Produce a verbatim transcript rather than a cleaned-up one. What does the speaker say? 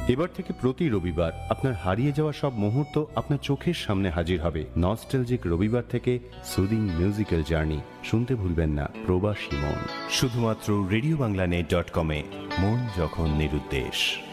এবার থেকে প্রতি রবিবার আপনার হারিয়ে যাওয়া সব মুহূর্ত আপনার চোখের সামনে হাজির হবে। নস্টালজিক রবিবার থেকে সুদিং মিউজিক্যাল জার্নি শুনতে ভুলবেন না প্রবাসী মন, শুধুমাত্র রেডিও বাংলা নেট ডট কমে। মন যখন নিরুদ্দেশ।